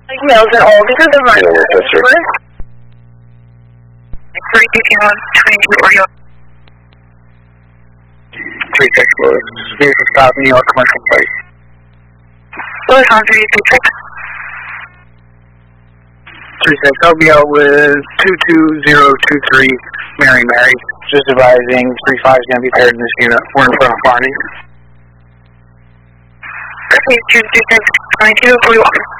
Emails and all. These are the right numbers. 32 Oreo. 36 was vehicle stop New York commercial plate. Louis on 336. 36, I'll be out with 22023 Mary. Just advising 35 is going to be paired in this unit. We're in front of Barney. Okay, 226, 22, 41.